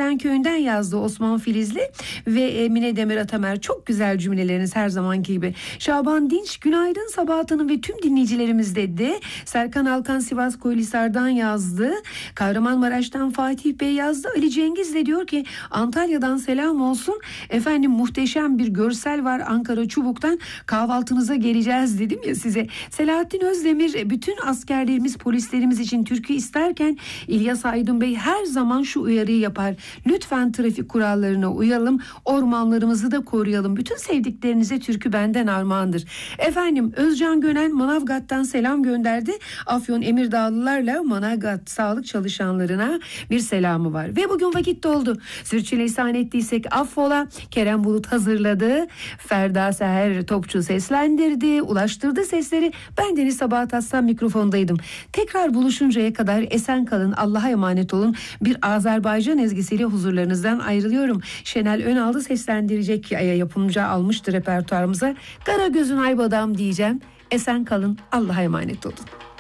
Özgören Köyü'nden yazdı Osman Filizli ve Emine Demir Atamer. Çok güzel cümleleriniz her zamanki gibi. Şaban Dinç günaydın Sabahat'ın ve tüm dinleyicilerimiz dedi. Serkan Alkan Sivas Koylisar'dan yazdı. Kahramanmaraş'tan Fatih Bey yazdı. Ali Cengiz de diyor ki Antalya'dan selam olsun. Efendim muhteşem bir görsel var Ankara Çubuk'tan. Kahvaltınıza geleceğiz dedim ya size. Selahattin Özdemir bütün askerlerimiz polislerimiz için türkü isterken İlyas Aydın Bey her zaman şu uyarıyı yapar. Lütfen trafik kurallarına uyalım. Ormanlarımızı da koruyalım. Bütün sevdiklerinize türkü benden armağandır. Efendim Özcan Gönen Manavgat'tan selam gönderdi. Afyon Emirdağlılarla Manavgat sağlık çalışanlarına bir selamı var. Ve bugün vakit doldu. Sürçülisan ettiysek affola. Kerem Bulut hazırladı. Ferda Seher Topçu seslendirdi. Ulaştırdı sesleri. Ben Deniz Sabahat Aslan mikrofondaydım. Tekrar buluşuncaya kadar esen kalın. Allah'a emanet olun. Bir Azerbaycan ezgisiyle huzurlarınızdan ayrılıyorum. Şenel Önal'ı seslendirecek yapımcı almıştı repertuarımıza. Karagöz'ün Aybadam diyeceğim. Esen kalın. Allah'a emanet olun.